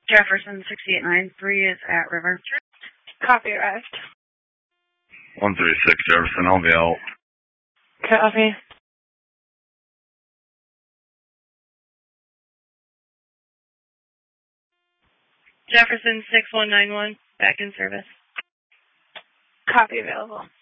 Jefferson 6893 is at River. Copy arrived. 136 Jefferson, I'll be out. Copy. Jefferson 6191, back in service. Copy available.